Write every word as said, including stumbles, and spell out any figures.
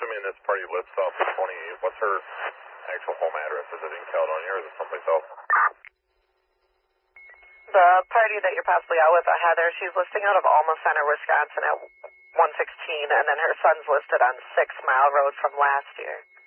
assuming this party lives off of twenty-eight. What's her actual home address? Is it in Caledonia or is it someplace else? The party that you're possibly out with, uh, Heather, she's listing out of Alma Center, Wisconsin at one sixteen, and then her son's listed on Six Mile Road from last year.